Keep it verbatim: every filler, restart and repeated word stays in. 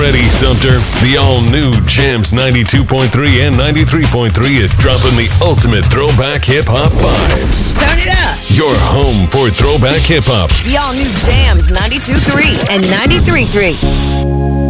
ready, Sumter. The all-new Jams ninety-two point three and ninety-three point three is dropping the ultimate throwback hip-hop vibes. Turn it up. Your home for throwback hip-hop. The all-new Jams ninety-two point three and ninety-three point three.